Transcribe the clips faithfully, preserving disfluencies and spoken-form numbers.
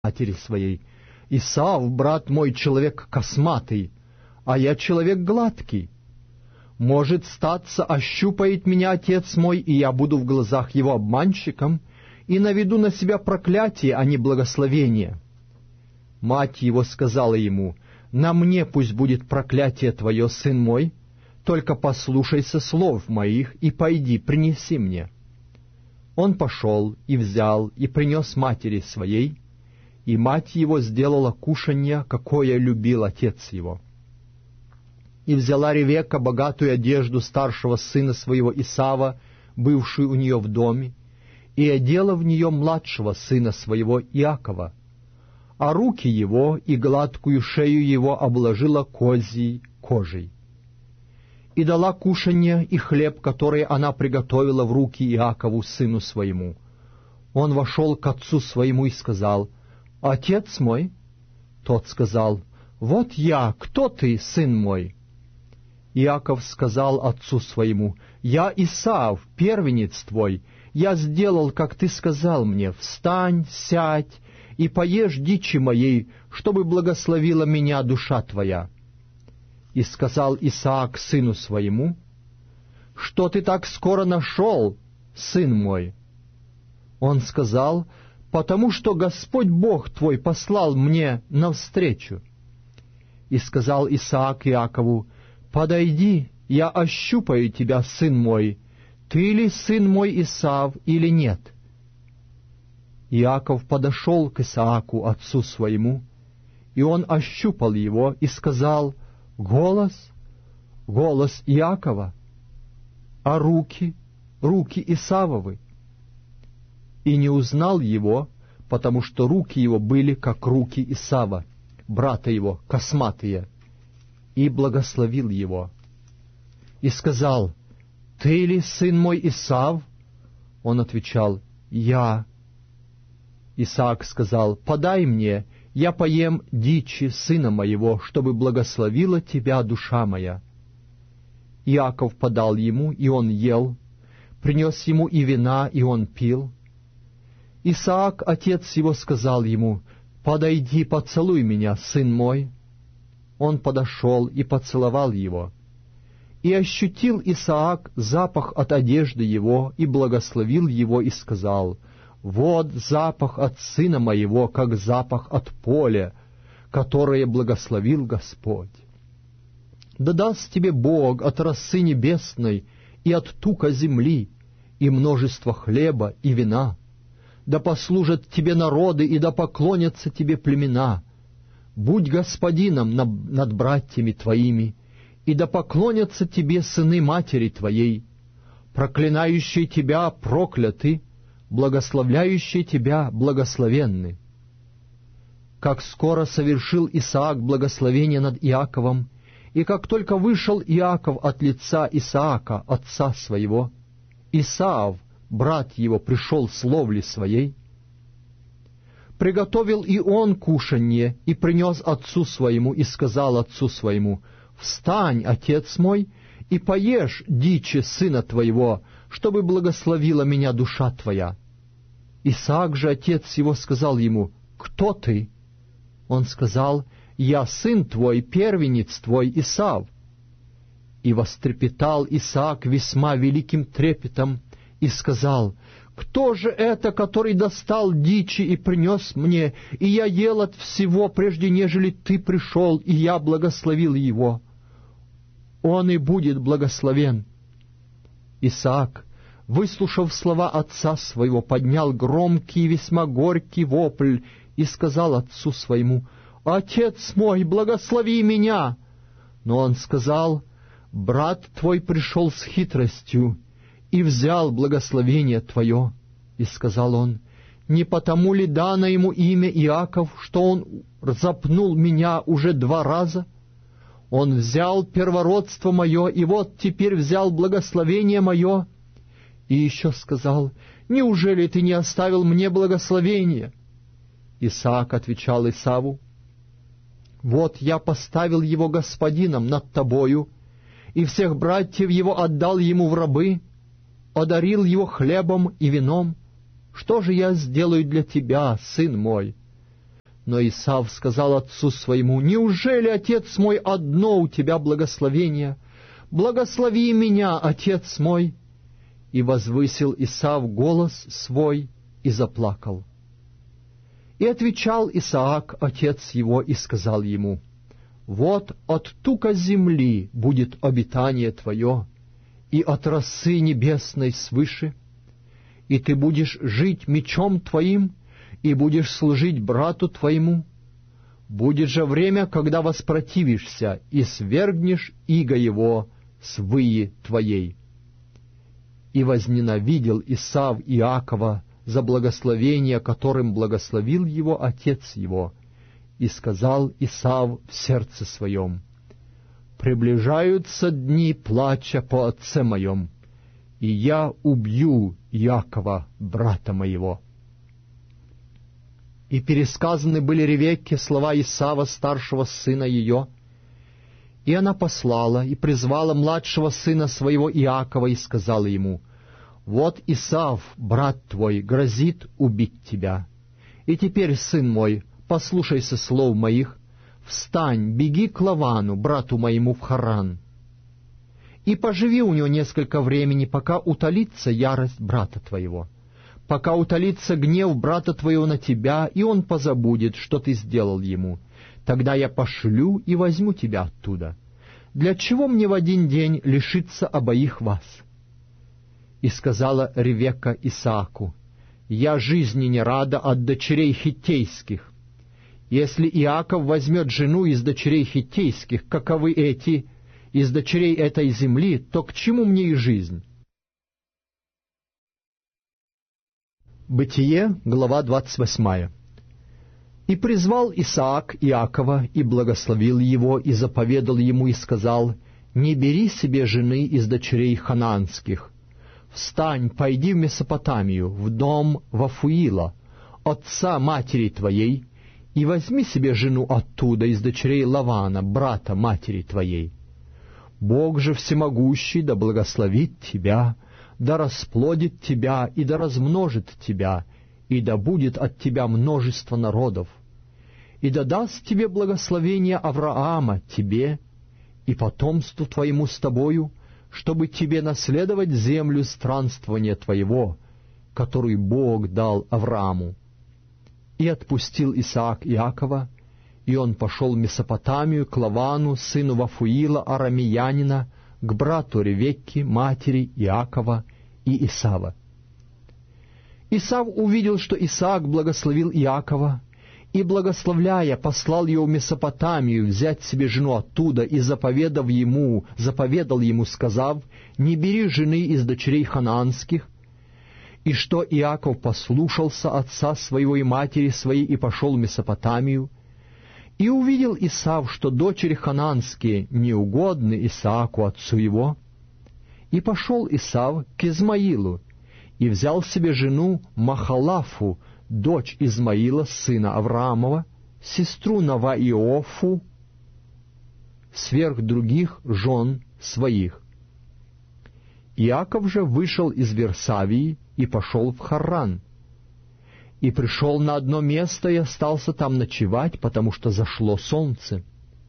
матери своей: «Исав, брат мой, человек косматый, а я человек гладкий. Может статься, ощупает меня отец мой, и я буду в глазах его обманщиком, и наведу на себя проклятие, а не благословение». Мать его сказала ему: «На мне пусть будет проклятие твое, сын мой, только послушайся слов моих и пойди, принеси мне». Он пошел и взял и принес матери своей, и мать его сделала кушанье, какое любил отец его. И взяла Ревекка богатую одежду старшего сына своего Исава, бывшую у нее в доме, и одела в нее младшего сына своего Иакова, а руки его и гладкую шею его обложила козьей кожей. И дала кушанье и хлеб, который она приготовила, в руки Иакову, сыну своему. Он вошел к отцу своему и сказал: «Отец мой?» Тот сказал: «Вот я, кто ты, сын мой?» Иаков сказал отцу своему: «Я Исав, первенец твой. Я сделал, как ты сказал мне. Встань, сядь и поешь дичи моей, чтобы благословила меня душа твоя». И сказал Исаак сыну своему: «Что ты так скоро нашел, сын мой?» Он сказал: «Потому что Господь Бог твой послал мне навстречу». И сказал Исаак Иакову: «Подойди, я ощупаю тебя, сын мой, ты ли сын мой Исав или нет?» Иаков подошел к Исааку, отцу своему, и он ощупал его и сказал: «Голос, голос Иакова, а руки, руки Исавовы». И не узнал его, потому что руки его были, как руки Исава, брата его, косматые, и благословил его. И сказал: «Ты ли сын мой Исав?» Он отвечал: «Я». Исаак сказал: «Подай мне, я поем дичи сына моего, чтобы благословила тебя душа моя». Иаков подал ему, и он ел, принес ему и вина, и он пил. Исаак, отец его, сказал ему: «Подойди, поцелуй меня, сын мой». Он подошел и поцеловал его. И ощутил Исаак запах от одежды его, и благословил его, и сказал: «Вот запах от сына моего, как запах от поля, которое благословил Господь. Да даст тебе Бог от росы небесной и от тука земли, и множество хлеба и вина. Да послужат тебе народы, и да поклонятся тебе племена. Будь господином над братьями твоими, и да поклонятся тебе сыны матери твоей. Проклинающие тебя прокляты, благословляющие тебя благословенны». Как скоро совершил Исаак благословение над Иаковом, и как только вышел Иаков от лица Исаака, отца своего, Исав, брат его, пришел с ловли своей. Приготовил и он кушанье, и принес отцу своему, и сказал отцу своему: «Встань, отец мой, и поешь дичи сына твоего, чтобы благословила меня душа твоя». Исаак же, отец его, сказал ему: «Кто ты?» Он сказал: «Я сын твой, первенец твой Исав». И вострепетал Исаак весьма великим трепетом, и сказал: «Кто же это, который достал дичи и принес мне, и я ел от всего, прежде нежели ты пришел, и я благословил его? Он и будет благословен». Исаак, выслушав слова отца своего, поднял громкий и весьма горький вопль и сказал отцу своему: «Отец мой, благослови меня!» Но он сказал: «Брат твой пришел с хитростью и взял благословение твое». И сказал он: «Не потому ли дано ему имя Иаков, что он запнул меня уже два раза? Он взял первородство мое, и вот теперь взял благословение мое». И еще сказал: «Неужели ты не оставил мне благословение?» Исаак отвечал Исаву: «Вот я поставил его господином над тобою, и всех братьев его отдал ему в рабы, одарил его хлебом и вином. Что же я сделаю для тебя, сын мой?» Но Исав сказал отцу своему: «Неужели, отец мой, одно у тебя благословение? Благослови меня, отец мой!» И возвысил Исав голос свой и заплакал. И отвечал Исаак, отец его, и сказал ему: «Вот от тука земли будет обитание твое, и от росы небесной свыше, и ты будешь жить мечом твоим, и будешь служить брату твоему. Будет же время, когда воспротивишься, и свергнешь иго его с выи твоей». И возненавидел Исав Иакова за благословение, которым благословил его отец его, и сказал Исав в сердце своем: «Приближаются дни плача по отце моем, и я убью Иакова, брата моего». И пересказаны были Ревекке слова Исава, старшего сына ее, и она послала и призвала младшего сына своего Иакова и сказала ему: «Вот Исав, брат твой, грозит убить тебя. И теперь, сын мой, послушайся слов моих, встань, беги к Лавану, брату моему, в Харан, и поживи у него несколько времени, пока утолится ярость брата твоего, пока утолится гнев брата твоего на тебя, и он позабудет, что ты сделал ему. Тогда я пошлю и возьму тебя оттуда. Для чего мне в один день лишиться обоих вас?» И сказала Ревекка Исааку: «Я жизни не рада от дочерей хиттейских. Если Иаков возьмет жену из дочерей хиттейских, каковы эти, из дочерей этой земли, то к чему мне и жизнь?» Бытие, глава двадцать восьмая. «И призвал Исаак Иакова, и благословил его, и заповедал ему, и сказал: Не бери себе жены из дочерей ханаанских. Встань, пойди в Месопотамию, в дом Вафуила, отца матери твоей, и возьми себе жену оттуда, из дочерей Лавана, брата матери твоей. Бог же всемогущий да благословит тебя, да расплодит тебя и да размножит тебя, и да будет от тебя множество народов, и да даст тебе благословение Авраама, тебе и потомству твоему с тобою, чтобы тебе наследовать землю странствования твоего, которую Бог дал Аврааму. И отпустил Исаак Иакова, и он пошел в Месопотамию к Лавану, сыну Вафуила, арамеянина, к брату Ревекки, матери Иакова и Исава. Исав увидел, что Исаак благословил Иакова, и, благословляя, послал его в Месопотамию взять себе жену оттуда, и заповедав ему, заповедал ему, сказав: «Не бери жены из дочерей ханаанских». И что Иаков послушался отца своего и матери своей, и пошел в Месопотамию. И увидел Исав, что дочери ханаанские неугодны Исааку отцу его. И пошел Исав к Измаилу, и взял себе жену Махалафу, дочь Измаила, сына Авраамова, сестру Наваиофу, сверх других жен своих. Иаков же вышел из Версавии и пошел в Харран, и пришел на одно место и остался там ночевать, потому что зашло солнце.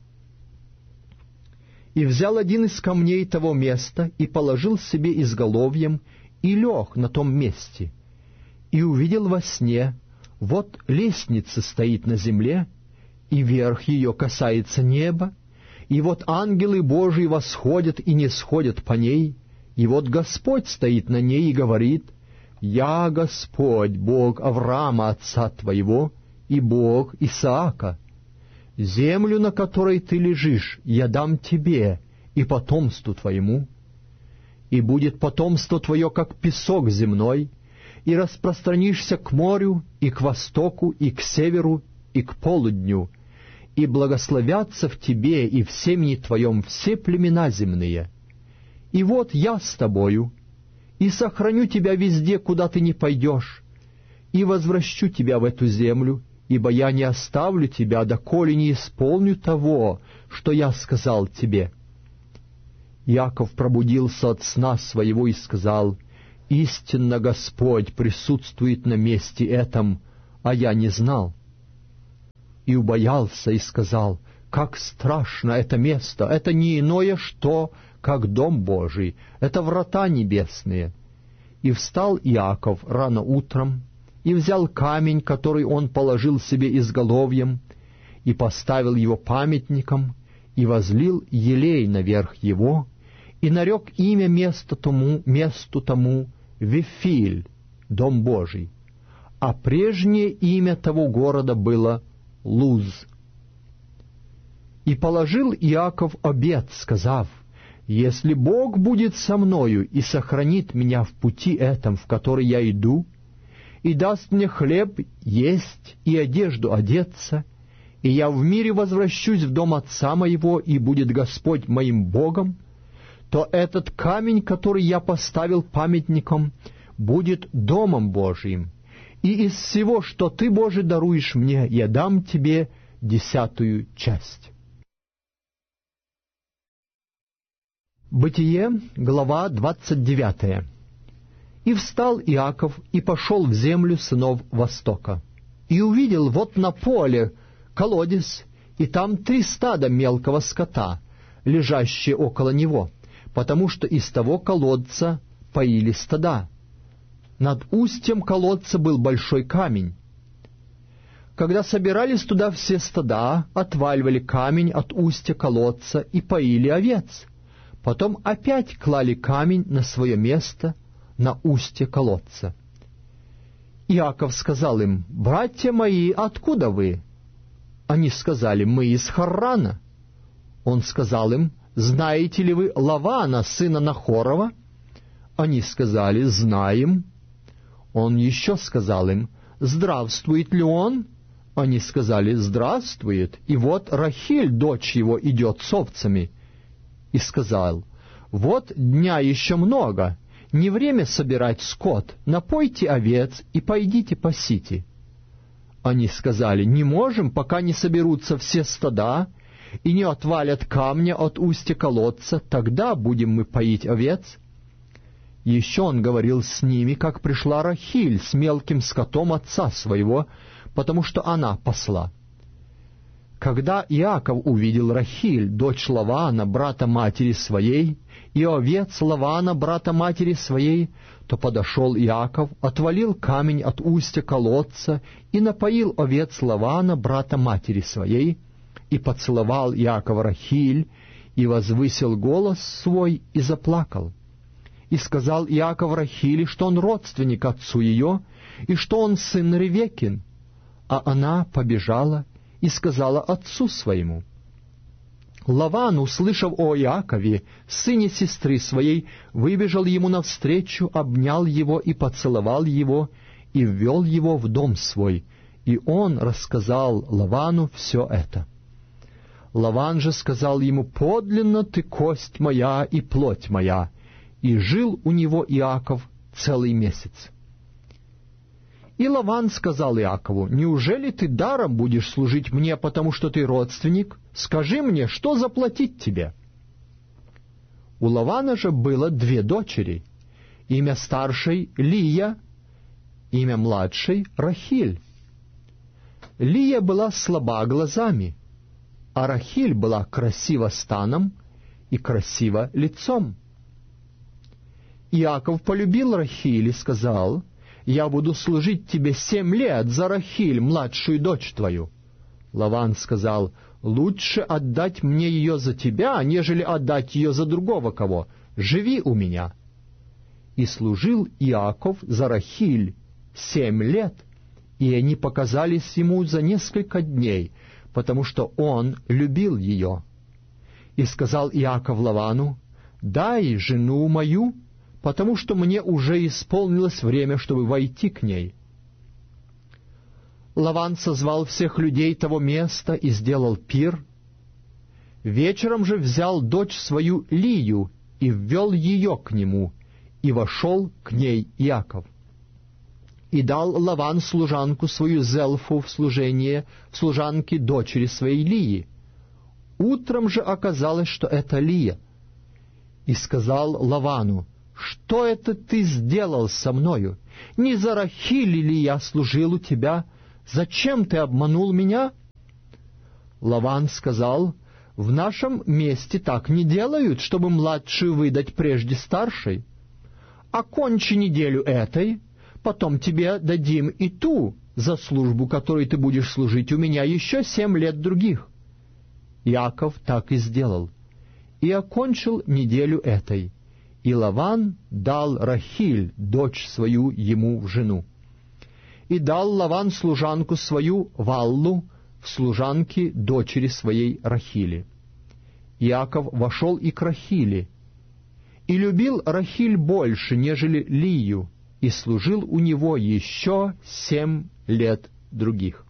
И взял один из камней того места и положил себе изголовьем, и лег на том месте, и увидел во сне: вот лестница стоит на земле, и верх ее касается неба, и вот ангелы Божии восходят и не сходят по ней, и вот Господь стоит на ней и говорит: «Я Господь, Бог Авраама, отца твоего, и Бог Исаака. Землю, на которой ты лежишь, я дам тебе и потомству твоему, и будет потомство твое, как песок земной, и распространишься к морю, и к востоку, и к северу, и к полудню, и благословятся в тебе и в семени твоем все племена земные. И вот я с тобою, и сохраню тебя везде, куда ты не пойдешь, и возвращу тебя в эту землю, ибо я не оставлю тебя, доколе не исполню того, что я сказал тебе». Иаков пробудился от сна своего и сказал: «Истинно Господь присутствует на месте этом, а я не знал». и убоялся, и сказал: «Как страшно это место! Это не иное что, как дом Божий, это врата небесные». И встал Иаков рано утром, и взял камень, который он положил себе изголовьем, и поставил его памятником, и возлил елей наверх его, и нарек имя место тому, месту тому Вифиль, дом Божий, а прежнее имя того города было Луз. И положил Иаков обет, сказав: «Если Бог будет со мною и сохранит меня в пути этом, в который я иду, и даст мне хлеб есть и одежду одеться, и я в мире возвращусь в дом отца моего, и будет Господь моим Богом, то этот камень, который я поставил памятником, будет домом Божиим, и из всего, что ты, Боже, даруешь мне, я дам тебе десятую часть». Бытие, глава двадцать девятая. «И встал Иаков, и пошел в землю сынов Востока, и увидел вот на поле колодец, и там три стада мелкого скота, лежащие около него, потому что из того колодца поили стада. Над устьем колодца был большой камень. Когда собирались туда все стада, отваливали камень от устья колодца и поили овец. Потом опять клали камень на свое место, на устье колодца. Иаков сказал им: «Братья мои, откуда вы?» Они сказали: «Мы из Харрана». Он сказал им: «Знаете ли вы Лавана, сына Нахорова?» Они сказали: «Знаем». Он еще сказал им: «Здравствует ли он?» Они сказали: «Здравствует, и вот Рахиль, дочь его, идет с овцами». И сказал: «Вот дня еще много, не время собирать скот, напойте овец и пойдите пасите». Они сказали: «Не можем, пока не соберутся все стада и не отвалят камня от устья колодца, тогда будем мы поить овец». Еще он говорил с ними, как пришла Рахиль с мелким скотом отца своего, потому что она пасла. Когда Иаков увидел Рахиль, дочь Лавана, брата матери своей, и овец Лавана, брата матери своей, то подошел Иаков, отвалил камень от устья колодца и напоил овец Лавана, брата матери своей, и поцеловал Иаков Рахиль, и возвысил голос свой, и заплакал. И сказал Иаков Рахиле, что он родственник отцу ее, и что он сын Ревекин. А она побежала и сказала отцу своему. Лаван, услышав о Иакове, сыне сестры своей, выбежал ему навстречу, обнял его и поцеловал его, и ввел его в дом свой, и он рассказал Лавану все это. Лаван же сказал ему: «Подлинно ты кость моя и плоть моя», и жил у него Иаков целый месяц. И Лаван сказал Иакову: «Неужели ты даром будешь служить мне, потому что ты родственник? Скажи мне, что заплатить тебе?» У Лавана же было две дочери, имя старшей — Лия, имя младшей — Рахиль. Лия была слаба глазами, а Рахиль была красива станом и красива лицом. Иаков полюбил Рахиль и сказал: «Я буду служить тебе семь лет за Рахиль, младшую дочь твою». Лаван сказал: «Лучше отдать мне ее за тебя, нежели отдать ее за другого кого. Живи у меня». И служил Иаков за Рахиль семь лет, и они показались ему за несколько дней, потому что он любил ее. И сказал Иаков Лавану: «Дай жену мою, потому что мне уже исполнилось время, чтобы войти к ней». Лаван созвал всех людей того места и сделал пир. Вечером же взял дочь свою Лию и ввел ее к нему, и вошел к ней Иаков. И дал Лаван служанку свою Зелфу в служение в служанке дочери своей Лии. Утром же оказалось, что это Лия. И сказал Лавану: «Что это ты сделал со мною? Не за Рахиль ли я служил у тебя? Зачем ты обманул меня?» Лаван сказал: «В нашем месте так не делают, чтобы младшую выдать прежде старшей. Окончи неделю этой, потом тебе дадим и ту, за службу, которой ты будешь служить у меня еще семь лет других». Иаков так и сделал, и окончил неделю этой, и Лаван дал Рахиль, дочь свою, ему в жену. И дал Лаван служанку свою Валлу в служанке дочери своей Рахили. Иаков вошел и к Рахиле, и любил Рахиль больше, нежели Лию, и служил у него еще семь лет других.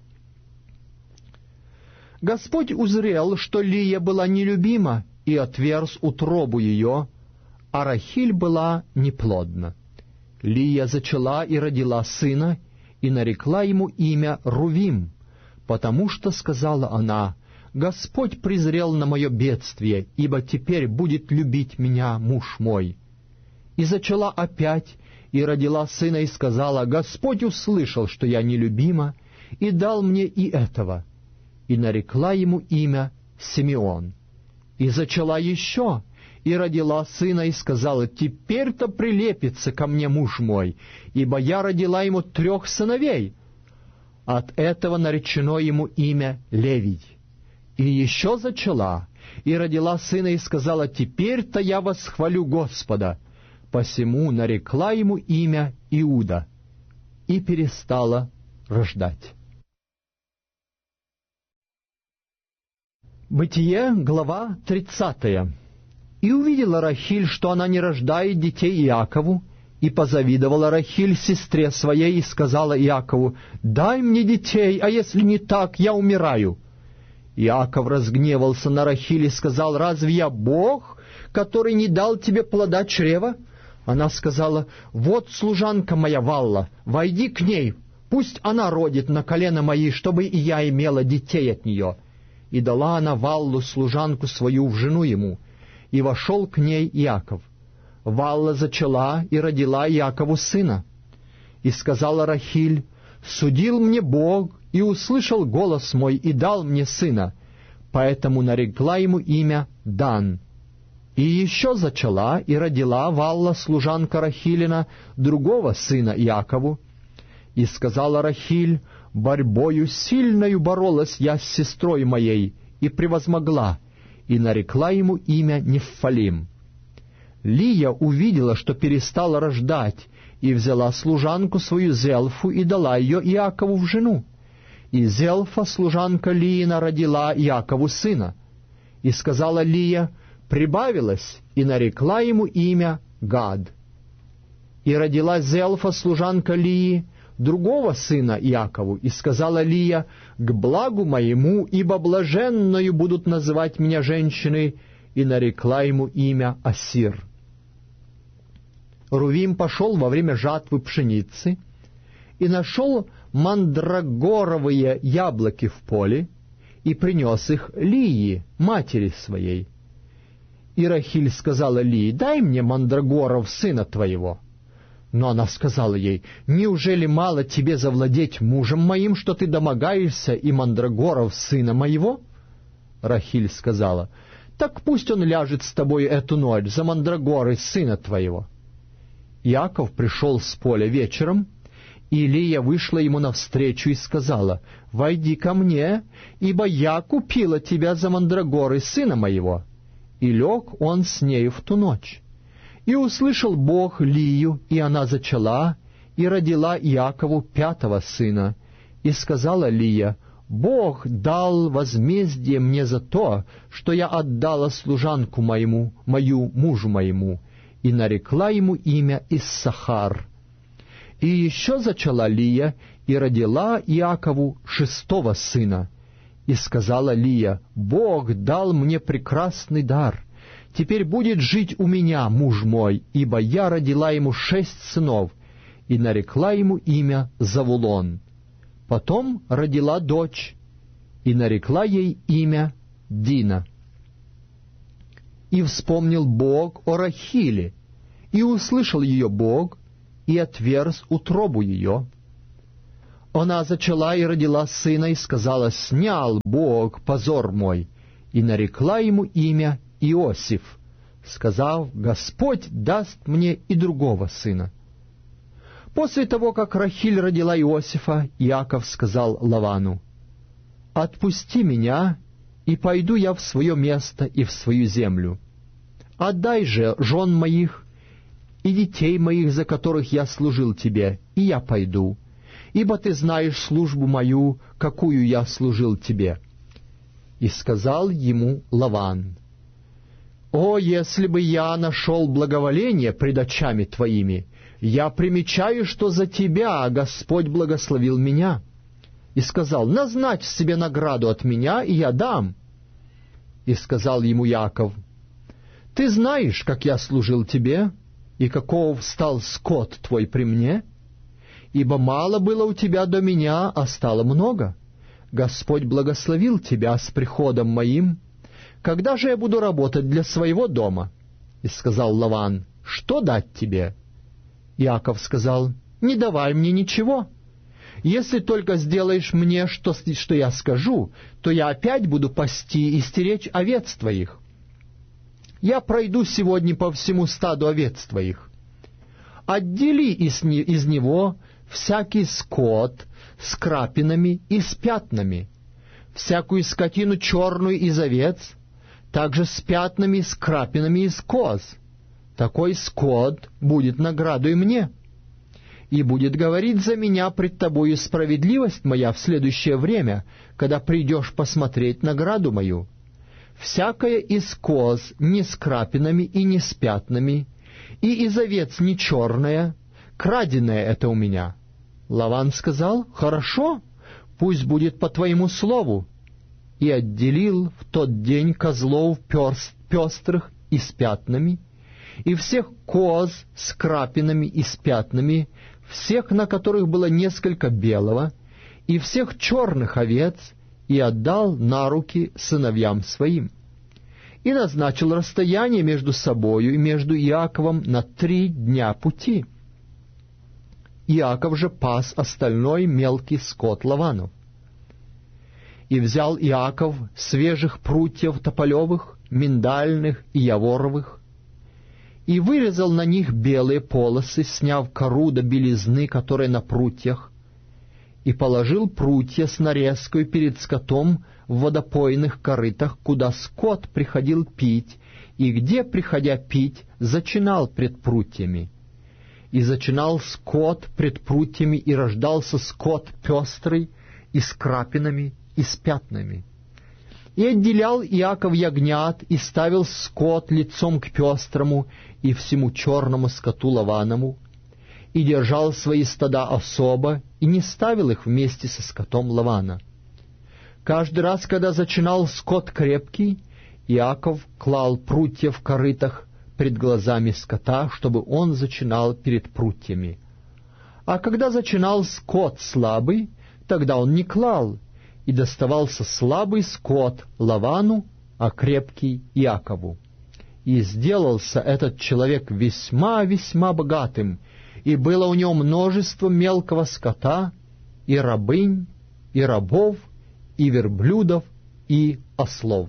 Господь узрел, что Лия была нелюбима, и отверз утробу ее, а Рахиль была неплодна. Лия зачала и родила сына, и нарекла ему имя Рувим, потому что сказала она: «Господь презрел на мое бедствие, ибо теперь будет любить меня муж мой». И зачала опять, и родила сына, и сказала: «Господь услышал, что я нелюбима, и дал мне и этого». И нарекла ему имя Симеон. И зачала еще, и родила сына, и сказала: «Теперь-то прилепится ко мне муж мой, ибо я родила ему трех сыновей». От этого наречено ему имя Левий. И еще зачала, и родила сына, и сказала: «Теперь-то я восхвалю Господа». Посему нарекла ему имя Иуда, и перестала рождать. Бытие, глава тридцатая. «И увидела Рахиль, что она не рождает детей Иакову, и позавидовала Рахиль сестре своей, и сказала Иакову: «Дай мне детей, а если не так, я умираю». Иаков разгневался на Рахиль и сказал: «Разве я Бог, который не дал тебе плода чрева?» Она сказала: «Вот служанка моя Валла, войди к ней, пусть она родит на колено мои, чтобы и я имела детей от нее». И дала она Валлу, служанку свою, в жену ему, и вошел к ней Иаков. Валла зачала и родила Иакову сына. И сказала Рахиль: «Судил мне Бог, и услышал голос мой, и дал мне сына». Поэтому нарекла ему имя Дан. И еще зачала и родила Валла, служанка Рахилина, другого сына Иакову. И сказала Рахиль: «Борьбою сильною боролась я с сестрой моей, и превозмогла, и нарекла ему имя Неффалим». Лия увидела, что перестала рождать, и взяла служанку свою Зелфу и дала ее Иакову в жену. И Зелфа, служанка Лиина, родила Иакову сына. И сказала Лия: «Прибавилась», и нарекла ему имя Гад. И родила Зелфа, служанка Лии, другого сына Иакову, и сказала Лия: «К благу моему, ибо блаженною будут называть меня женщины», и нарекла ему имя Асир. Рувим пошел во время жатвы пшеницы и нашел мандрагоровые яблоки в поле, и принес их Лии, матери своей. И Рахиль сказала Лии: «Дай мне мандрагоров сына твоего». Но она сказала ей: «Неужели мало тебе завладеть мужем моим, что ты домогаешься и мандрагоров сына моего?» Рахиль сказала: «Так пусть он ляжет с тобой эту ночь за мандрагоры сына твоего». Иаков пришел с поля вечером, и Лия вышла ему навстречу и сказала: «Войди ко мне, ибо я купила тебя за мандрагоры сына моего». И лег он с нею в ту ночь. И услышал Бог Лию, и она зачала, и родила Иакову пятого сына. И сказала Лия: «Бог дал возмездие мне за то, что я отдала служанку моему, мою мужу моему». И нарекла ему имя Иссахар. И еще зачала Лия, и родила Иакову шестого сына. И сказала Лия: «Бог дал мне прекрасный дар. Теперь будет жить у меня муж мой, ибо я родила ему шесть сынов». И нарекла ему имя Завулон. Потом родила дочь, и нарекла ей имя Дина. И вспомнил Бог о Рахиле, и услышал ее Бог, и отверз утробу ее. Она зачала и родила сына, и сказала: «Снял Бог позор мой», и нарекла ему имя Иосиф, сказав: «Господь даст мне и другого сына». После того, как Рахиль родила Иосифа, Иаков сказал Лавану: «Отпусти меня, и пойду я в свое место и в свою землю. Отдай же жен моих и детей моих, за которых я служил тебе, и я пойду, ибо ты знаешь службу мою, какую я служил тебе». И сказал ему Лаван: «О, если бы я нашел благоволение пред очами твоими! Я примечаю, что за тебя Господь благословил меня». И сказал: «Назначь себе награду от меня, и я дам». И сказал ему Яаков: «Ты знаешь, как я служил тебе, и каков стал скот твой при мне? Ибо мало было у тебя до меня, а стало много. Господь благословил тебя с приходом моим. Когда же я буду работать для своего дома?» И сказал Лаван: «Что дать тебе?» Иаков сказал: «Не давай мне ничего. Если только сделаешь мне, что, что я скажу, то я опять буду пасти и стеречь овец твоих. Я пройду сегодня по всему стаду овец твоих. Отдели из, не, из него всякий скот с крапинами и с пятнами, всякую скотину черную из овец, также с пятнами, с крапинами из коз. Такой скот будет наградой мне, и будет говорить за меня пред тобою справедливость моя в следующее время, когда придешь посмотреть награду мою. Всякая из коз не с крапинами и не с пятнами, и из овец не черная, краденая это у меня». Лаван сказал: «Хорошо, пусть будет по твоему слову». И отделил в тот день козлов пестрых и с пятнами, и всех коз с крапинами и с пятнами, всех, на которых было несколько белого, и всех черных овец, и отдал на руки сыновьям своим. И назначил расстояние между собою и между Иаковом на три дня пути. Иаков же пас остальной мелкий скот Лаванов. И взял Иаков свежих прутьев тополевых, миндальных и яворовых, и вырезал на них белые полосы, сняв кору до белизны, которая на прутьях, и положил прутья с нарезкой перед скотом в водопойных корытах, куда скот приходил пить, и где, приходя пить, зачинал пред прутьями. И зачинал скот пред прутьями, и рождался скот пестрый, и с крапинами, и с пятнами. И отделял Иаков ягнят, и ставил скот лицом к пестрому и всему черному скоту Лаванову, и держал свои стада особо, и не ставил их вместе со скотом Лавана. Каждый раз, когда зачинал скот крепкий, Иаков клал прутья в корытах пред глазами скота, чтобы он зачинал перед прутьями. А когда зачинал скот слабый, тогда он не клал, и доставался слабый скот Лавану, а крепкий Иакову. И сделался этот человек весьма-весьма богатым, и было у него множество мелкого скота, и рабынь, и рабов, и верблюдов, и ослов.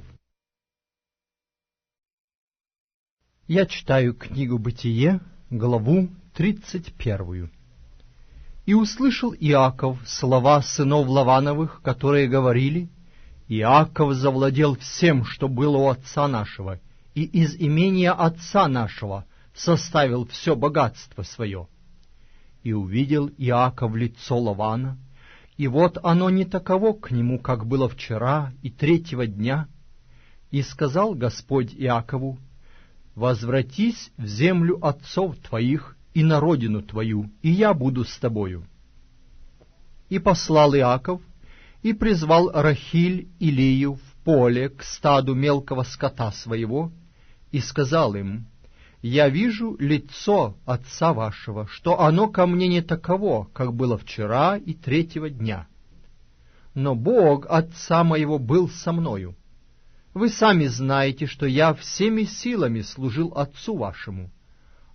Я читаю книгу «Бытие», главу тридцать первую. «И услышал Иаков слова сынов Лавановых, которые говорили: Иаков завладел всем, что было у отца нашего, и из имения отца нашего составил все богатство свое. И увидел Иаков лицо Лавана, и вот оно не таково к нему, как было вчера и третьего дня. И сказал Господь Иакову: возвратись в землю отцов твоих и на родину твою, и я буду с тобою. И послал Иаков, и призвал Рахиль и Лию в поле к стаду мелкого скота своего, и сказал им: я вижу лицо отца вашего, что оно ко мне не таково, как было вчера и третьего дня. Но Бог отца моего был со мною. Вы сами знаете, что я всеми силами служил отцу вашему,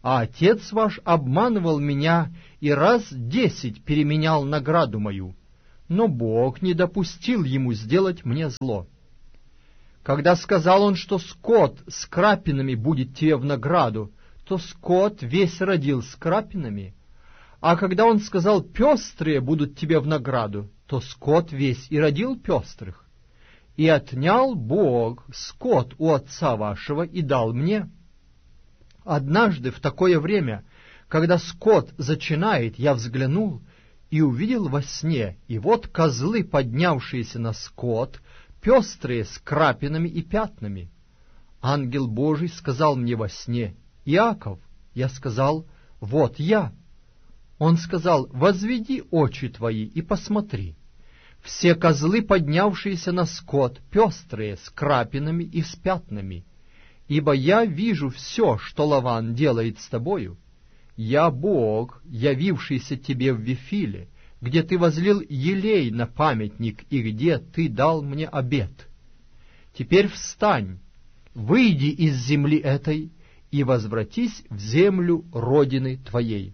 а отец ваш обманывал меня и раз десять переменял награду мою, но Бог не допустил ему сделать мне зло. Когда сказал он, что скот с крапинами будет тебе в награду, то скот весь родил с крапинами, а когда он сказал, пестрые будут тебе в награду, то скот весь и родил пестрых. И отнял Бог скот у отца вашего и дал мне. Однажды в такое время, когда скот зачинает, я взглянул и увидел во сне, и вот козлы, поднявшиеся на скот, пестрые с крапинами и пятнами. Ангел Божий сказал мне во сне: Иаков. Я сказал: вот я. Он сказал: возведи очи твои и посмотри. Все козлы, поднявшиеся на скот, пестрые, с крапинами и с пятнами. Ибо я вижу все, что Лаван делает с тобою. Я Бог, явившийся тебе в Вифиле, где ты возлил елей на памятник и где ты дал мне обет. Теперь встань, выйди из земли этой и возвратись в землю родины твоей.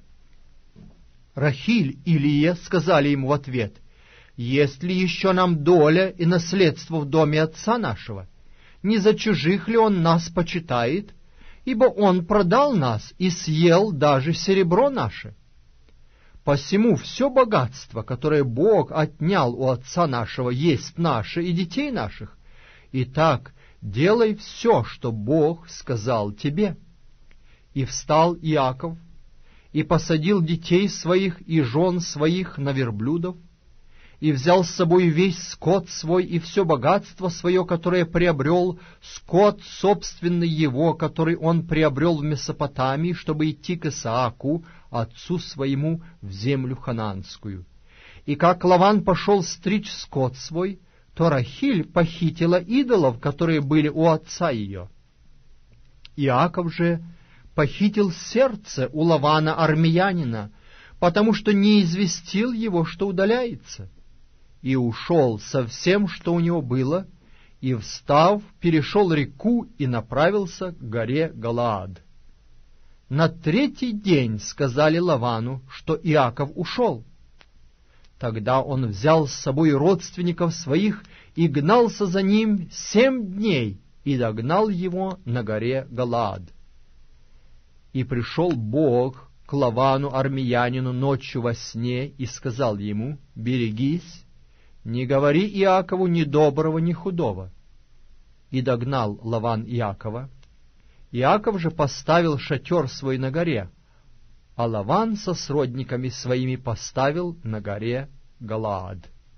Рахиль и Лия сказали ему в ответ: есть ли еще нам доля и наследство в доме отца нашего? Не за чужих ли он нас почитает? Ибо он продал нас и съел даже серебро наше. Посему все богатство, которое Бог отнял у отца нашего, есть наше и детей наших. Итак, делай все, что Бог сказал тебе. И встал Иаков, и посадил детей своих и жен своих на верблюдов, и взял с собой весь скот свой и все богатство свое, которое приобрел, скот собственный его, который он приобрел в Месопотамии, чтобы идти к Исааку, отцу своему, в землю хананскую. И как Лаван пошел стричь скот свой, то Рахиль похитила идолов, которые были у отца ее. Иаков же похитил сердце у Лавана армиянина, потому что не известил его, что удаляется, и ушел со всем, что у него было, и, встав, перешел реку и направился к горе Галаад. На третий день сказали Лавану, что Иаков ушел. Тогда он взял с собой родственников своих и гнался за ним семь дней, и догнал его на горе Галаад. И пришел Бог к Лавану армиянину ночью во сне и сказал ему: берегись, не говори Иакову ни доброго, ни худого. И догнал Лаван Иакова. Иаков же поставил шатер свой на горе, а Лаван со сродниками своими поставил на горе Галаад.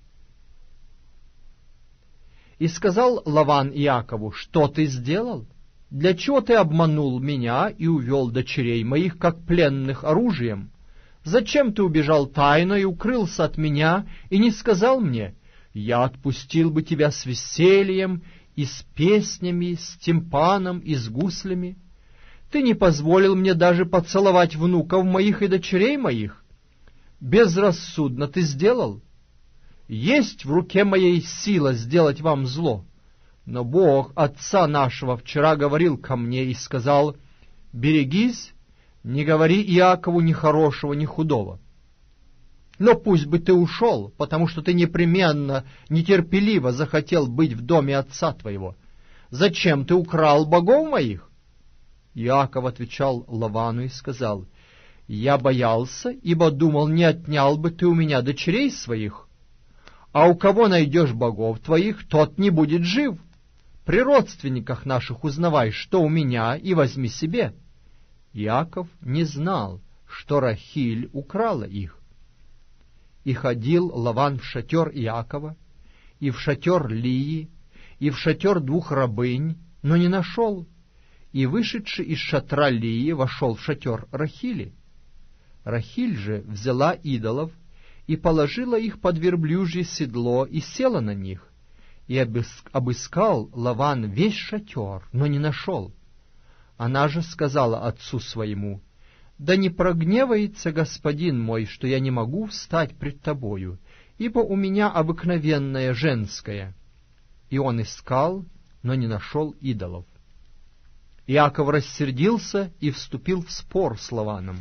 И сказал Лаван Иакову: что ты сделал? Для чего ты обманул меня и увел дочерей моих, как пленных, оружием? Зачем ты убежал тайно и укрылся от меня, и не сказал мне: я отпустил бы тебя с весельем, и с песнями, с тимпаном, и с гуслями? Ты не позволил мне даже поцеловать внуков моих и дочерей моих. Безрассудно ты сделал. Есть в руке моей сила сделать вам зло. Но Бог отца нашего вчера говорил ко мне и сказал: берегись, не говори Иакову ни хорошего, ни худого. Но пусть бы ты ушел, потому что ты непременно, нетерпеливо захотел быть в доме отца твоего. Зачем ты украл богов моих? Иаков отвечал Лавану и сказал: я боялся, ибо думал, не отнял бы ты у меня дочерей своих. А у кого найдешь богов твоих, тот не будет жив. При родственниках наших узнавай, что у меня, и возьми себе. Иаков не знал, что Рахиль украла их. И ходил Лаван в шатер Иакова, и в шатер Лии, и в шатер двух рабынь, но не нашел. И, вышедший из шатра Лии, вошел в шатер Рахили. Рахиль же взяла идолов и положила их под верблюжье седло и села на них. И обыскал Лаван весь шатер, но не нашел. Она же сказала отцу своему: да не прогневается господин мой, что я не могу встать пред тобою, ибо у меня обыкновенное женское. И он искал, но не нашел идолов. Иаков рассердился и вступил в спор с Лаваном.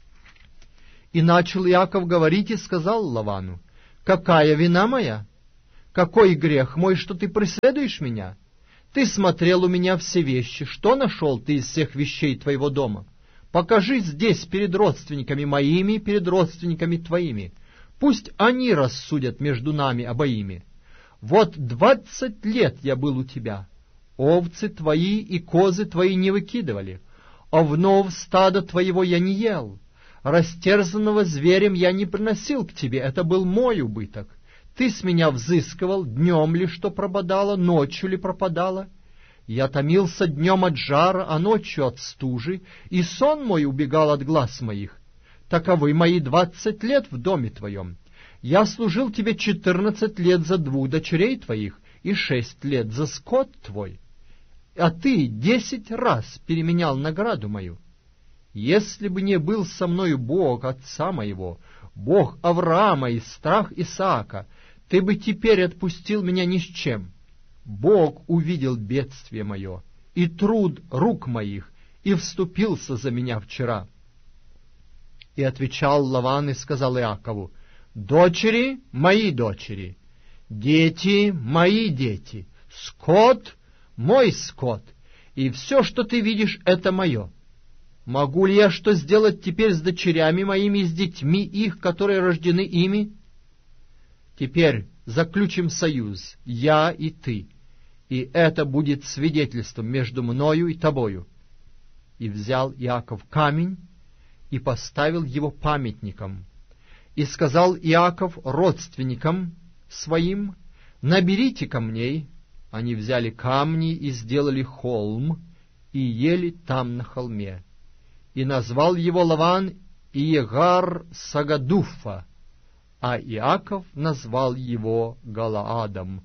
И начал Иаков говорить и сказал Лавану: «Какая вина моя? Какой грех мой, что ты преследуешь меня? Ты смотрел у меня все вещи. Что нашел ты из всех вещей твоего дома? Покажи здесь перед родственниками моими, перед родственниками твоими. Пусть они рассудят между нами обоими. Вот двадцать лет я был у тебя. Овцы твои и козы твои не выкидывали. Овнов стада твоего я не ел. Растерзанного зверем я не приносил к тебе. Это был мой убыток. Ты с меня взыскивал, днем ли что пропадало, ночью ли пропадало. Я томился днем от жара, а ночью от стужи, и сон мой убегал от глаз моих. Таковы мои двадцать лет в доме твоем. Я служил тебе четырнадцать лет за двух дочерей твоих и шесть лет за скот твой. А ты десять раз переменял награду мою. Если бы не был со мною Бог отца моего, Бог Авраама и страх Исаака, ты бы теперь отпустил меня ни с чем. Бог увидел бедствие мое и труд рук моих, и вступился за меня вчера». И отвечал Лаван и сказал Иакову: «Дочери — мои дочери, дети — мои дети, скот — мой скот, и все, что ты видишь, — это мое. Могу ли я что сделать теперь с дочерями моими и с детьми их, которые рождены ими? Теперь заключим союз, я и ты, и это будет свидетельством между мною и тобою». И взял Иаков камень и поставил его памятником. И сказал Иаков родственникам своим: «Наберите камней». Они взяли камни и сделали холм, и ели там на холме. И назвал его Лаван Иегар Сагадуфа, а Иаков назвал его Галаадом.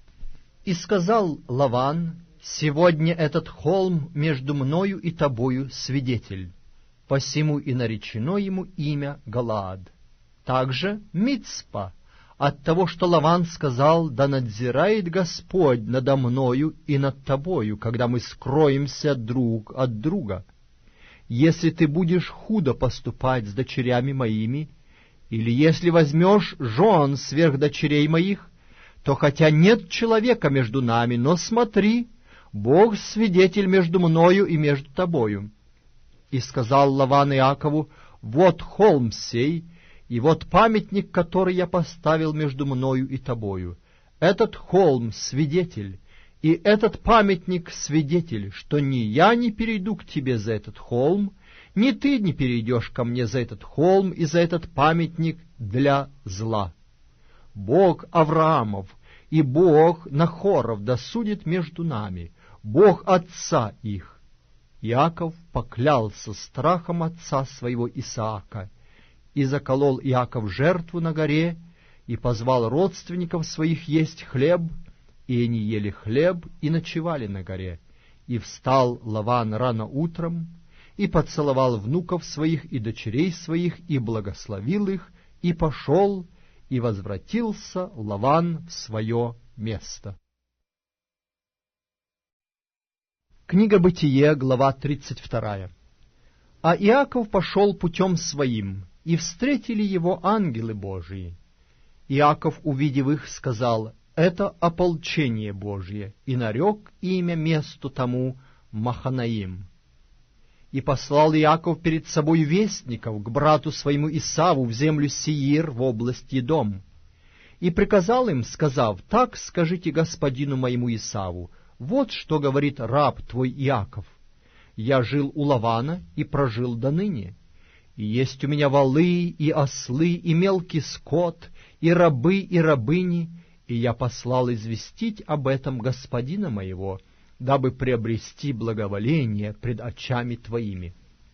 И сказал Лаван: «Сегодня этот холм между мною и тобою свидетель, посему и наречено ему имя Галаад. Также Мицпа, от того, что Лаван сказал: да надзирает Господь надо мною и над тобою, когда мы скроемся друг от друга. Если ты будешь худо поступать с дочерями моими, или если возьмешь жен сверх дочерей моих, то хотя нет человека между нами, но смотри, Бог свидетель между мною и между тобою». И сказал Лаван Иакову: «Вот холм сей, и вот памятник, который я поставил между мною и тобою. Этот холм — свидетель, и этот памятник — свидетель, что ни я не перейду к тебе за этот холм, ни ты не перейдешь ко мне за этот холм и за этот памятник для зла. Бог Авраамов и Бог Нахоров досудит между нами, Бог отца их». Иаков поклялся страхом отца своего Исаака, и заколол Иаков жертву на горе, и позвал родственников своих есть хлеб, и они ели хлеб и ночевали на горе. И встал Лаван рано утром, и поцеловал внуков своих и дочерей своих, и благословил их, и пошел, и возвратился Лаван в свое место. Книга Бытие, глава тридцать вторая. А Иаков пошел путем своим, и встретили его ангелы Божии. Иаков, увидев их, сказал: «Это ополчение Божие», и нарек имя месту тому Маханаим. И послал Иаков перед собой вестников к брату своему Исаву в землю Сеир в область Едом. И приказал им, сказав: «Так скажите господину моему Исаву: вот что говорит раб твой Иаков. Я жил у Лавана и прожил до ныне. И есть у меня волы и ослы, и мелкий скот, и рабы, и рабыни, и я послал известить об этом господина моего, дабы приобрести благоволение пред очами твоими».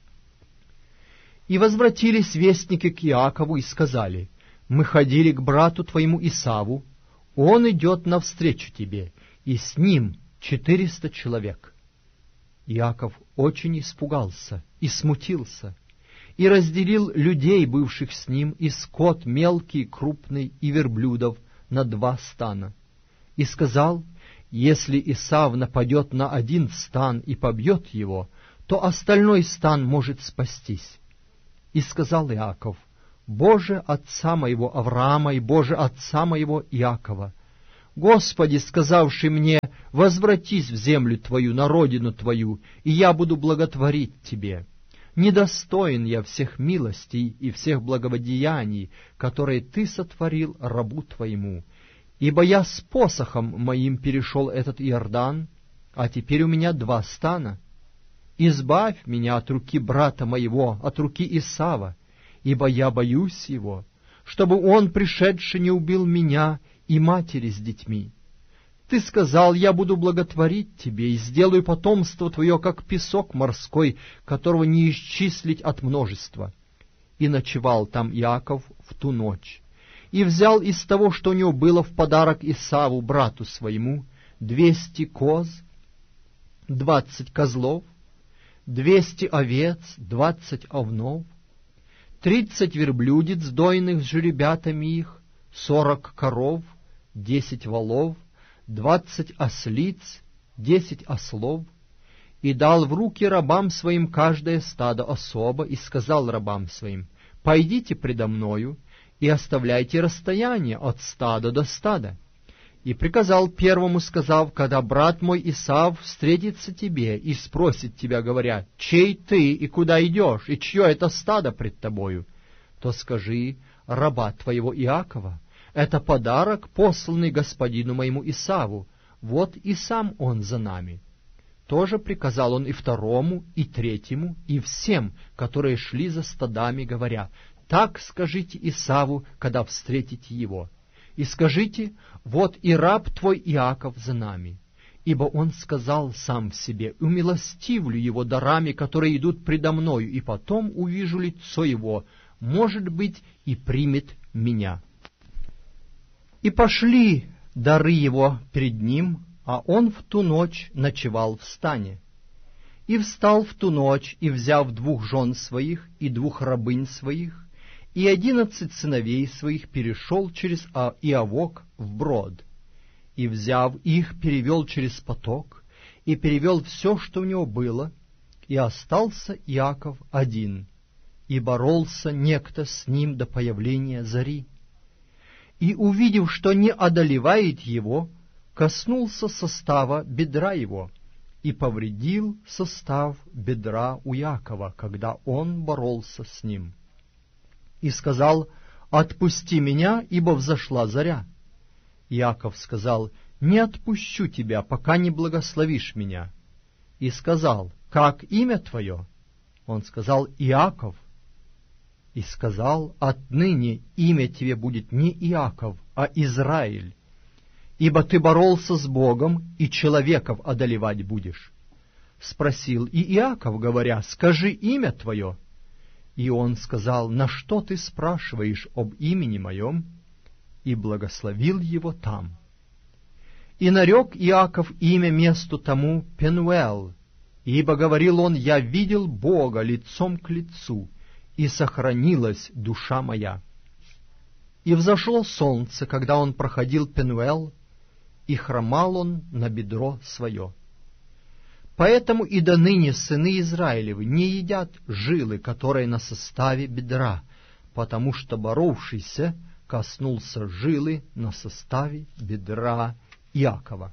И возвратились вестники к Иакову и сказали: «Мы ходили к брату твоему Исаву, он идет навстречу тебе, и с ним четыреста человек». Иаков очень испугался и смутился, и разделил людей, бывших с ним, и скот мелкий, крупный, и верблюдов на два стана. И сказал: Если Исав нападет на один стан и побьет его, то остальной стан может спастись. И сказал Иаков: Боже отца моего Авраама и Боже отца моего Иакова, Господи, сказавший мне: возвратись в землю твою, на родину твою, и я буду благотворить тебе. Недостоин я всех милостей и всех благодеяний, которые ты сотворил рабу твоему. Ибо я с посохом моим перешел этот Иордан, а теперь у меня два стана. Избавь меня от руки брата моего, от руки Исава, ибо я боюсь его, чтобы он, пришедший, не убил меня и матери с детьми. Ты сказал: я буду благотворить тебе и сделаю потомство твое, как песок морской, которого не исчислить от множества. И ночевал там Иаков в ту ночь, и взял из того, что у него было в подарок Исаву, брату своему, двести коз, двадцать козлов, двести овец, двадцать овнов, тридцать верблюдиц, дойных с жеребятами их, сорок коров, десять волов, двадцать ослиц, десять ослов, и дал в руки рабам своим каждое стадо особо, и сказал рабам своим: пойдите предо мною и оставляйте расстояние от стада до стада. И приказал первому, сказав: когда брат мой Исав встретится тебе и спросит тебя, говоря: чей ты и куда идешь, и чье это стадо пред тобою, то скажи: раба твоего Иакова, это подарок, посланный господину моему Исаву, вот и сам он за нами. Тоже приказал он и второму, и третьему, и всем, которые шли за стадами, говоря: так скажите Исаву, когда встретите его. И скажите: вот и раб твой Иаков за нами. Ибо он сказал сам в себе: умилостивлю его дарами, которые идут предо мною, и потом увижу лицо его, может быть, и примет меня. И пошли дары его перед ним, а он в ту ночь ночевал в стане. И встал в ту ночь, и, взяв двух жен своих и двух рабынь своих, и одиннадцать сыновей своих, перешел через Иавок вброд, и, взяв их, перевел через поток, и перевел все, что у него было, и остался Иаков один, и боролся некто с ним до появления зари. И, увидев, что не одолевает его, коснулся состава бедра его, и повредил состав бедра у Иакова, когда он боролся с ним. И сказал: отпусти меня, ибо взошла заря. Иаков сказал: не отпущу тебя, пока не благословишь меня. И сказал: как имя твое? Он сказал: Иаков. И сказал: отныне имя тебе будет не Иаков, а Израиль, ибо ты боролся с Богом, и человеков одолевать будешь. Спросил и Иаков, говоря: скажи имя твое. И он сказал: на что ты спрашиваешь об имени моем? И благословил его там. И нарек Иаков имя месту тому Пенуэл, ибо говорил он: я видел Бога лицом к лицу, и сохранилась душа моя. И взошло солнце, когда он проходил Пенуэл, и хромал он на бедро свое. Поэтому и до ныне сыны Израилевы не едят жилы, которые на составе бедра, потому что боровшийся коснулся жилы на составе бедра Иакова.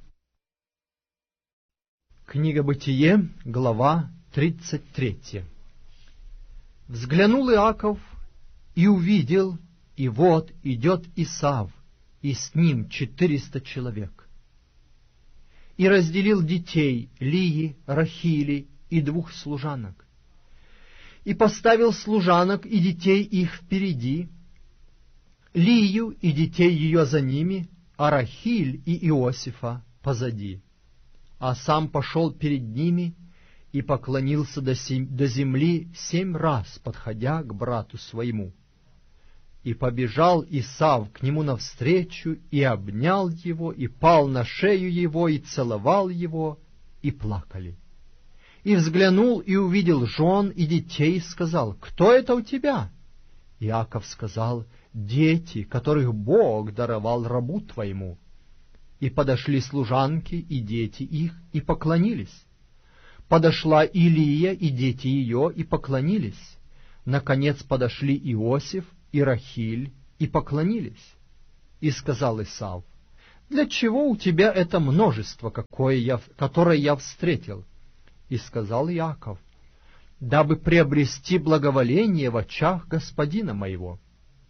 Книга Бытие, глава тридцать третья. Взглянул Иаков и увидел, и вот идет Исав, и с ним четыреста человек. И разделил детей Лии, Рахили и двух служанок. И поставил служанок и детей их впереди, Лию и детей ее за ними, а Рахиль и Иосифа позади. А сам пошел перед ними и поклонился до, сем... до земли семь раз, подходя к брату своему. И побежал Исав к нему навстречу, и обнял его, и пал на шею его, и целовал его, и плакали. И взглянул, и увидел жен и детей, и сказал: кто это у тебя? Иаков сказал: дети, которых Бог даровал рабу твоему. И подошли служанки и дети их, и поклонились. Подошла Илия и дети ее, и поклонились. Наконец подошли Иосиф и Рахиль, и поклонились. И сказал Исав: «Для чего у тебя это множество, какое я, которое я встретил?» И сказал Иаков: «Дабы приобрести благоволение в очах господина моего».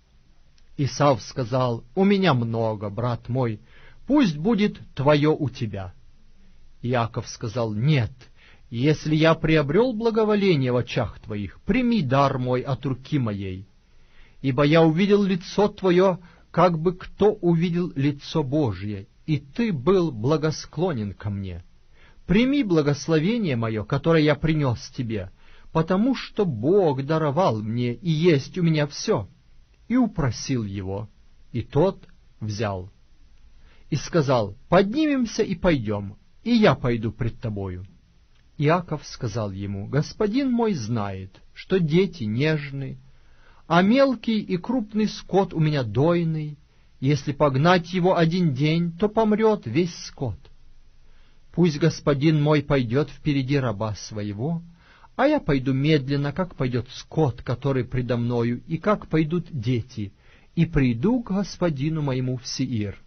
Исав сказал: «У меня много, брат мой, пусть будет твое у тебя». Иаков сказал: «Нет, если я приобрел благоволение в очах твоих, прими дар мой от руки моей, ибо я увидел лицо твое, как бы кто увидел лицо Божье, и ты был благосклонен ко мне. Прими благословение мое, которое я принес тебе, потому что Бог даровал мне, и есть у меня все». И упросил его, и тот взял. И сказал: «Поднимемся и пойдем, и я пойду пред тобою». Иаков сказал ему: «Господин мой знает, что дети нежны, а мелкий и крупный скот у меня дойный. Если погнать его один день, то помрет весь скот. Пусть господин мой пойдет впереди раба своего, а я пойду медленно, как пойдет скот, который предо мною, и как пойдут дети, и приду к господину моему в Сеир».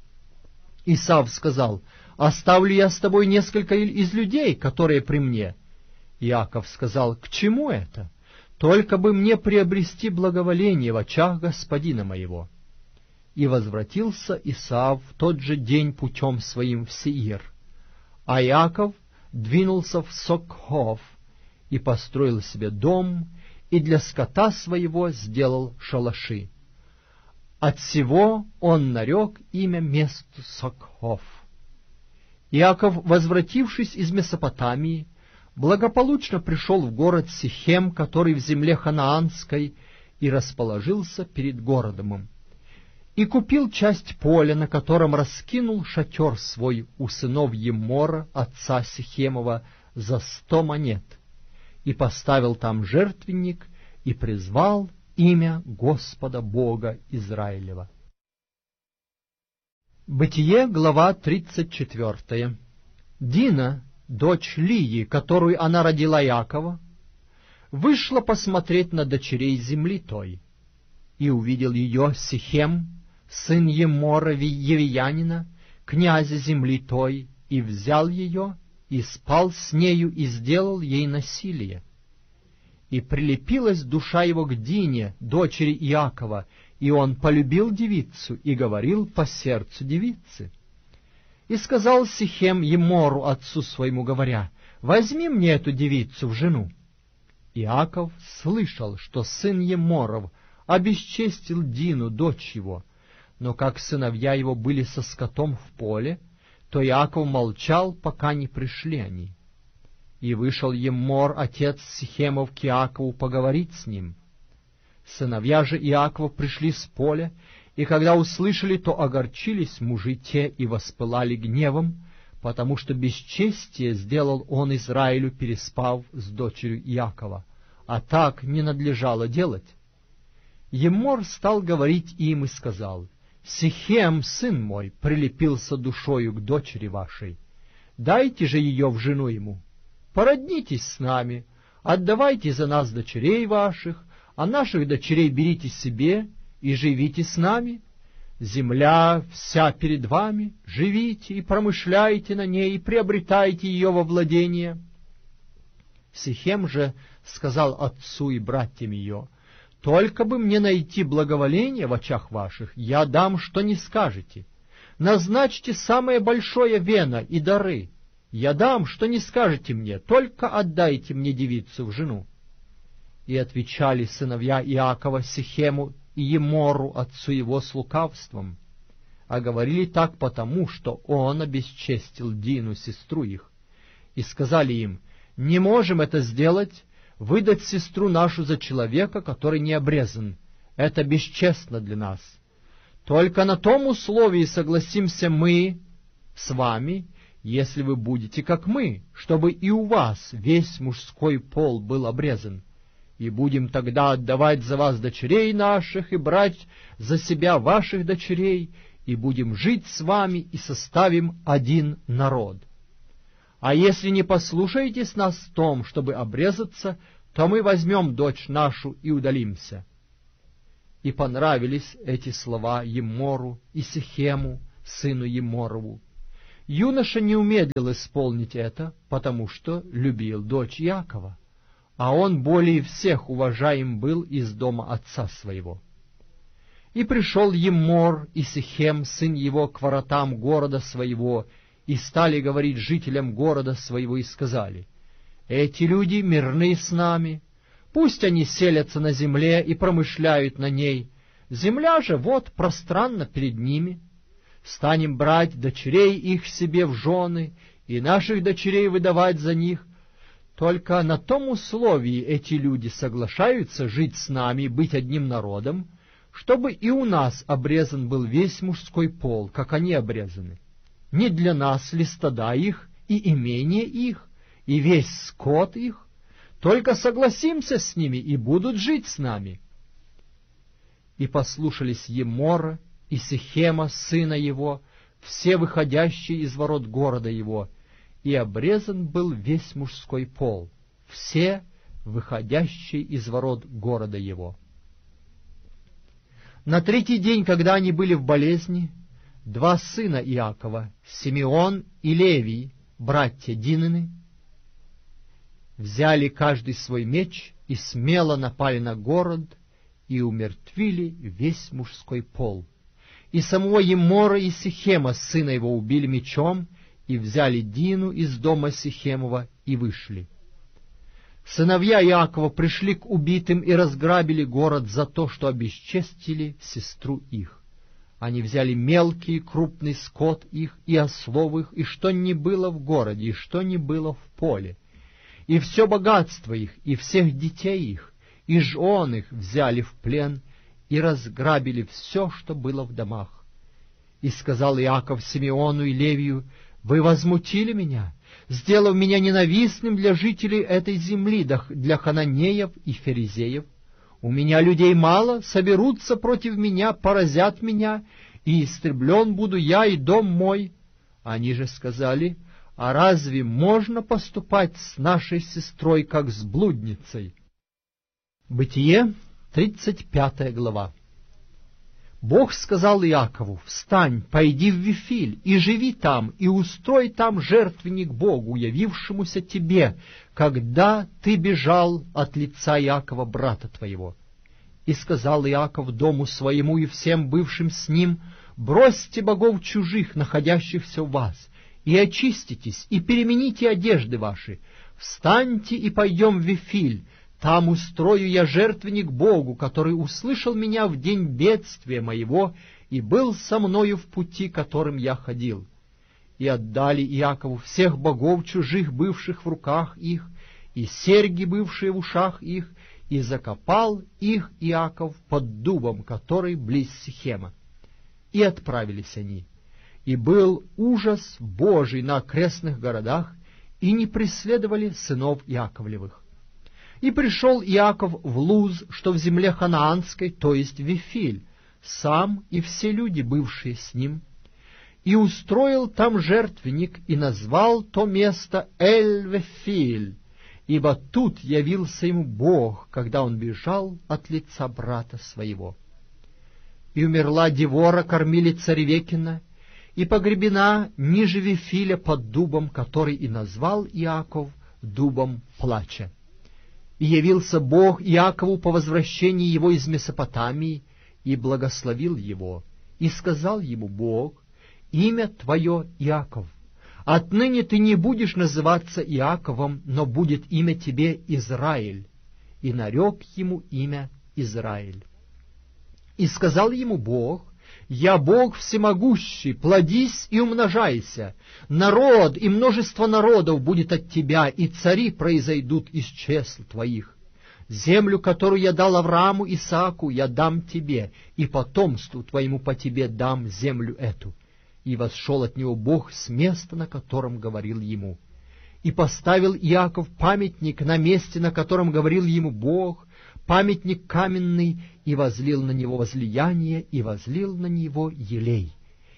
Исав сказал: «Оставлю я с тобой несколько из людей, которые при мне». Иаков сказал: «К чему это? Только бы мне приобрести благоволение в очах господина моего». И возвратился Исав в тот же день путем своим в Сеир, а Иаков двинулся в Сокхов, и построил себе дом, и для скота своего сделал шалаши. Отсего он нарек имя месту Сокхов. Иаков, возвратившись из Месопотамии, благополучно пришел в город Сихем, который в земле ханаанской, и расположился перед городом, и купил часть поля, на котором раскинул шатер свой у сынов Еммора, отца Сихемова, за сто монет, и поставил там жертвенник, и призвал имя Господа Бога Израилева. Бытие, глава тридцать четвертая. Дина, дочь Лии, которую она родила Иакова, вышла посмотреть на дочерей земли той, и увидел ее Сихем, сын Еммора Евиянина, князя земли той, и взял ее, и спал с нею, и сделал ей насилие. И прилепилась душа его к Дине, дочери Иакова, и он полюбил девицу, и говорил по сердцу девицы. И сказал Сихем Еммору, отцу своему, говоря: «Возьми мне эту девицу в жену». Иаков слышал, что сын Емморов обесчестил Дину, дочь его, но как сыновья его были со скотом в поле, то Иаков молчал, пока не пришли они. И вышел Еммор, отец Сихемов, к Иакову поговорить с ним. Сыновья же Иакова пришли с поля, и когда услышали, то огорчились мужи те и воспылали гневом, потому что бесчестие сделал он Израилю, переспав с дочерью Иакова, а так не надлежало делать. Еммор стал говорить им и сказал: «Сихем, сын мой, прилепился душою к дочери вашей. Дайте же ее в жену ему. Породнитесь с нами, отдавайте за нас дочерей ваших, а наших дочерей берите себе и живите с нами. Земля вся перед вами, живите и промышляйте на ней, и приобретайте ее во владение». Сихем же сказал отцу и братьям ее: «Только бы мне найти благоволение в очах ваших, я дам, что не скажете. Назначьте самое большое вено и дары. Я дам, что не скажете мне, только отдайте мне девицу в жену». И отвечали сыновья Иакова Сихему и Еммору, отцу его, с лукавством, а говорили так потому, что он обесчестил Дину, сестру их. И сказали им: «Не можем это сделать, выдать сестру нашу за человека, который не обрезан. Это бесчестно для нас. Только на том условии согласимся мы с вами, если вы будете как мы, чтобы и у вас весь мужской пол был обрезан. И будем тогда отдавать за вас дочерей наших и брать за себя ваших дочерей, и будем жить с вами, и составим один народ. А если не послушаетесь нас в том, чтобы обрезаться, то мы возьмем дочь нашу и удалимся». И понравились эти слова Еммору и Сихему, сыну Емморову. Юноша не умедлил исполнить это, потому что любил дочь Иакова, а он более всех уважаем был из дома отца своего. И пришел Еммор и Сихем, сын его, к воротам города своего, и стали говорить жителям города своего, и сказали: «Эти люди мирны с нами, пусть они селятся на земле и промышляют на ней, земля же вот пространна перед ними. Станем брать дочерей их себе в жены и наших дочерей выдавать за них. Только на том условии эти люди соглашаются жить с нами, быть одним народом, чтобы и у нас обрезан был весь мужской пол, как они обрезаны. Не для нас ли стада их и имение их, и весь скот их? Только согласимся с ними, и будут жить с нами». И послушались Еммора и Сихема, сына его, все выходящие из ворот города его, и обрезан был весь мужской пол, все выходящие из ворот города его. На третий день, когда они были в болезни, два сына Иакова, Симеон и Левий, братья Динины, взяли каждый свой меч и смело напали на город и умертвили весь мужской пол. И самого Еммора и Сихема, сына его, убили мечом, и взяли Дину из дома Сихемова и вышли. Сыновья Иакова пришли к убитым и разграбили город за то, что обесчестили сестру их. Они взяли мелкий и крупный скот их, и ослов их, и что ни было в городе, и что ни было в поле, и все богатство их, и всех детей их, и жен их взяли в плен, и разграбили все, что было в домах. И сказал Иаков Симеону и Левию: «Вы возмутили меня, сделав меня ненавистным для жителей этой земли, для хананеев и ферезеев. У меня людей мало, соберутся против меня, поразят меня, и истреблен буду я и дом мой». Они же сказали: «А разве можно поступать с нашей сестрой, как с блудницей?» Бытие, тридцать пятая глава. Бог сказал Иакову: «Встань, пойди в Вифиль, и живи там, и устрой там жертвенник Богу, явившемуся тебе, когда ты бежал от лица Иакова, брата твоего». И сказал Иаков дому своему и всем бывшим с ним: «Бросьте богов чужих, находящихся у вас, и очиститесь, и перемените одежды ваши. Встаньте и пойдем в Вифиль. Там устрою я жертвенник Богу, который услышал меня в день бедствия моего и был со мною в пути, которым я ходил». И отдали Иакову всех богов чужих, бывших в руках их, и серьги, бывшие в ушах их, и закопал их Иаков под дубом, который близ Сихема. И отправились они. И был ужас Божий на окрестных городах, и не преследовали сынов Иаковлевых. И пришел Иаков в Луз, что в земле ханаанской, то есть в Вифиль, сам и все люди, бывшие с ним, и устроил там жертвенник, и назвал то место Эль-Вифиль, ибо тут явился ему Бог, когда он бежал от лица брата своего. И умерла Девора, кормилица Ревекина, и погребена ниже Вифиля под дубом, который и назвал Иаков дубом плача. И явился Бог Иакову по возвращении его из Месопотамии, и благословил его, и сказал ему Бог: «Имя твое Иаков, отныне ты не будешь называться Иаковом, но будет имя тебе Израиль». И нарек ему имя Израиль. И сказал ему Бог: «Я Бог всемогущий, плодись и умножайся, народ и множество народов будет от тебя, и цари произойдут из чисел твоих. Землю, которую я дал Аврааму, Исааку, я дам тебе, и потомству твоему по тебе дам землю эту». И восшел от него Бог с места, на котором говорил ему. И поставил Иаков памятник на месте, на котором говорил ему Бог, памятник каменный, и возлил на него возлияние, и возлил на него елей.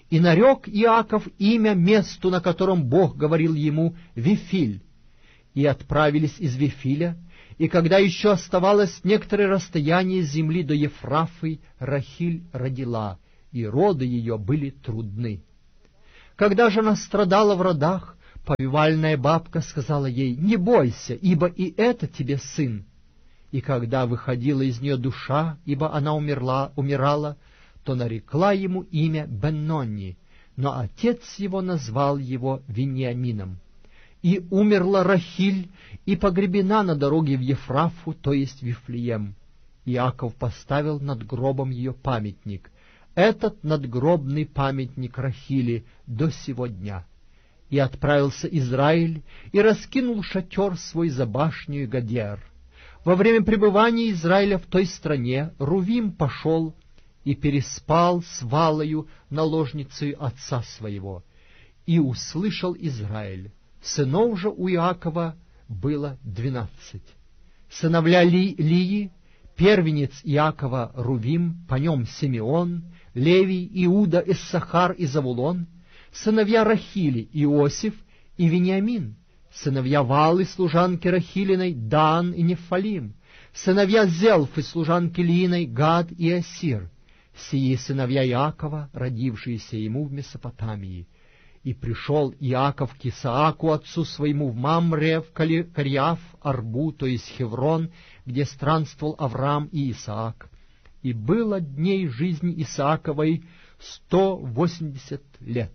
И нарек Иаков имя месту, на котором Бог говорил ему, Вифиль. И отправились из Вифиля, и когда еще оставалось некоторое расстояние с земли до Ефрафы, Рахиль родила, и роды ее были трудны. Когда же она страдала в родах, повивальная бабка сказала ей: «Не бойся, ибо и это тебе сын». И когда выходила из нее душа, ибо она умерла, умирала, то нарекла ему имя Беннони, но отец его назвал его Вениамином. И умерла Рахиль, и погребена на дороге в Ефрафу, то есть Вифлеем. Иаков поставил над гробом ее памятник. Этот надгробный памятник Рахили до сего дня. И отправился Израиль, и раскинул шатер свой за башню Гадер. Во время пребывания Израиля в той стране Рувим пошел и переспал с Валою, наложницей отца своего. И услышал Израиль. Сынов же у Иакова было двенадцать. Сыновья Ли, Лии, первенец Иакова Рувим, по нем Симеон, Левий, Иуда, Иссахар и Завулон, сыновья Рахили, Иосиф и Вениамин, сыновья Валы, служанки Рахилиной, Дан и Нефалим, сыновья Зелфы, служанки Лииной, Гад и Асир, сии сыновья Иакова, родившиеся ему в Месопотамии. И пришел Иаков к Исааку, отцу своему, в Мамре, в Карьяф, Арбу, то есть Хеврон, где странствовал Авраам и Исаак. И было дней жизни Исааковой сто восемьдесят лет.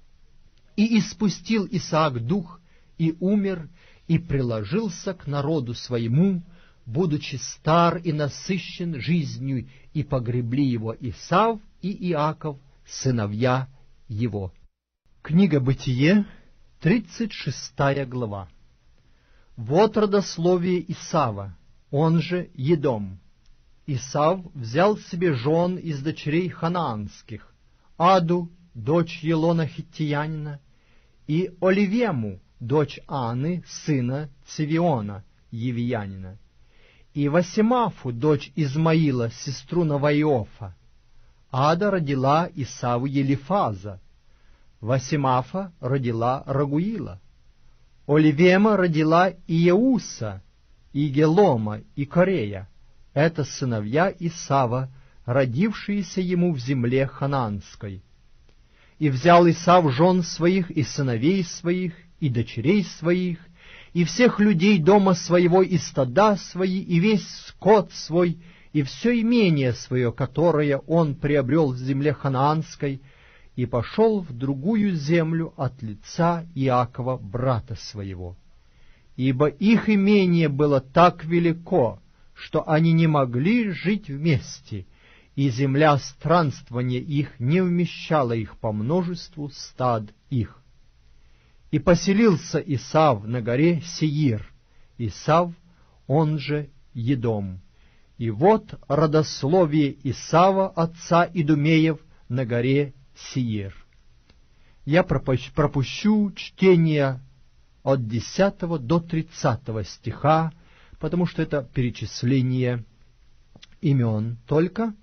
И испустил Исаак дух, и умер, и приложился к народу своему, будучи стар и насыщен жизнью, и погребли его Исав и Иаков, сыновья его. Книга Бытие, тридцать шестая глава. Вот родословие Исава, он же Едом. Исав взял себе жен из дочерей ханаанских, Аду, дочь Елона хиттиянина, и Оливему, дочь Аны, сына Цивиона, евиянина, и Васимафу, дочь Измаила, сестру Наваиофа. Ада родила Исаву Елифаза, Васимафа родила Рагуила, Оливема родила Иеуса, и Гелома, и Корея. Это сыновья Исава, родившиеся ему в земле ханаанской. И взял Исав жен своих, и сыновей своих, и дочерей своих, и всех людей дома своего, и стада свои, и весь скот свой, и все имение свое, которое он приобрел в земле ханаанской, и пошел в другую землю от лица Иакова, брата своего. Ибо их имение было так велико, что они не могли жить вместе, и земля странствования их не вмещала их по множеству стад их. И поселился Исав на горе Сеир, Исав, он же Едом. И вот родословие Исава, отца Идумеев, на горе Сеир. Я пропущу чтение от десятого до тридцатого стиха, потому что это перечисление имен только,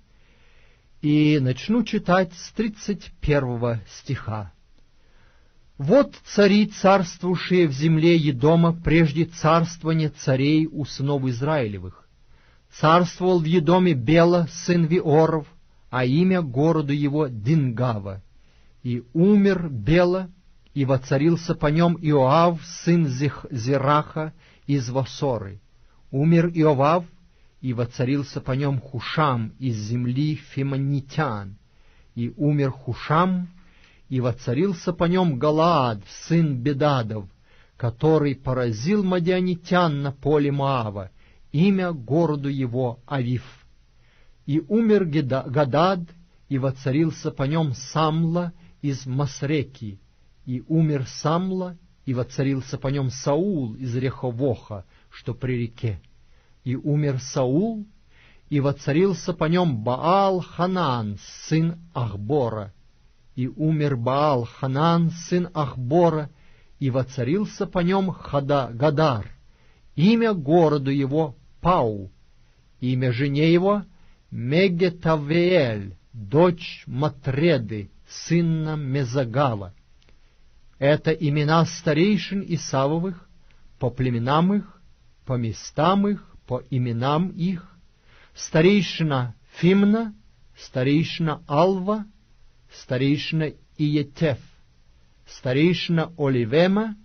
и начну читать с тридцать первого стиха. «Вот цари, царствовавшие в земле Едома прежде царствования царей у сынов Израилевых. Царствовал в Едоме Бела, сын Виоров, а имя городу его Дингава. И умер Бела, и воцарился по нем Иоав, сын Зераха, из Васоры. Умер Иовав, и воцарился по нем Хушам из земли фимонитян. И умер Хушам, и воцарился по нем Галаад, сын Бедадов, который поразил мадианитян на поле Моава, имя городу его Авив. И умер Гадад, и воцарился по нем Самла из Масреки. И умер Самла, и воцарился по нем Саул из Реховоха, что при реке. И умер Саул, и воцарился по нем Баал-Ханан, сын Ахбора. И умер Баал-Ханан, сын Ахбора, и воцарился по нем Хада, Гадар, имя городу его Пау, имя жене его Мегетавеэль, дочь Матреды, сына Мезагала. Это имена старейшин Исавовых, по племенам их, по местам их, по именам их: старейшина Фимна, старейшина Алва, старейшина Иетеф, старейшина Оливема,